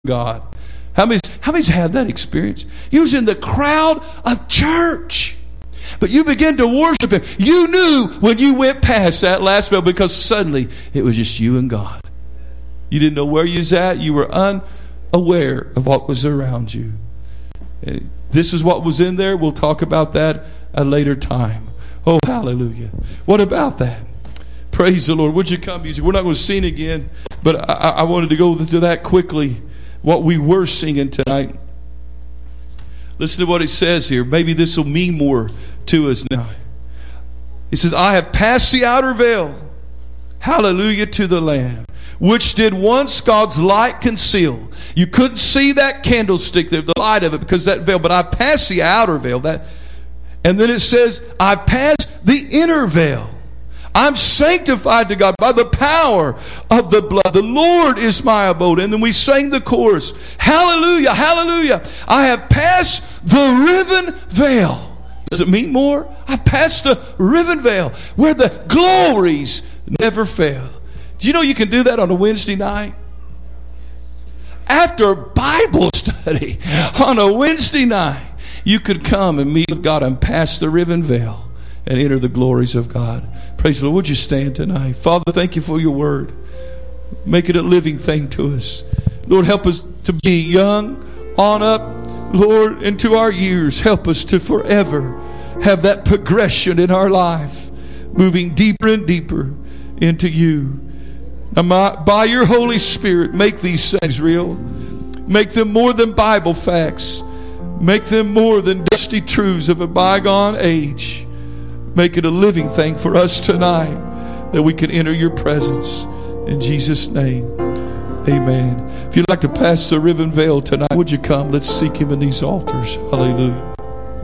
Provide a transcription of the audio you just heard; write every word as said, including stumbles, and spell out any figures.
God. How many's, how many's had that experience? You was in the crowd of church, but you began to worship Him. You knew when you went past that last bell because suddenly it was just you and God. You didn't know where you was at. You were unaware of what was around you. And this is what was in there. We'll talk about that at a later time. Oh, hallelujah. What about that? Praise the Lord. Would you come, music? We're not going to sing again, but I, I wanted to go to that quickly. What we were singing tonight. Listen to what it says here. Maybe this will mean more to us now. He says, I have passed the outer veil. Hallelujah to the Lamb, which did once God's light conceal. You couldn't see that candlestick there, the light of it, because that veil. But I passed the outer veil. That, and then it says, I passed the inner veil. I'm sanctified to God by the power of the blood. The Lord is my abode. And then we sang the chorus. Hallelujah, hallelujah. I have passed the riven veil. Does it mean more? I passed the riven veil where the glories never fail. Do you know you can do that on a Wednesday night? After Bible study on a Wednesday night, you could come and meet with God and pass the riven veil and enter the glories of God. Praise the Lord. Would you stand tonight? Father, thank you for your word. Make it a living thing to us. Lord, help us to be young on up, Lord, into our years. Help us to forever have that progression in our life, moving deeper and deeper into you. Now, my, by your Holy Spirit, make these things real. Make them more than Bible facts. Make them more than dusty truths of a bygone age. Make it a living thing for us tonight that we can enter your presence. In Jesus' name, amen. If you'd like to pass the riven veil tonight, would you come? Let's seek Him in these altars. Hallelujah.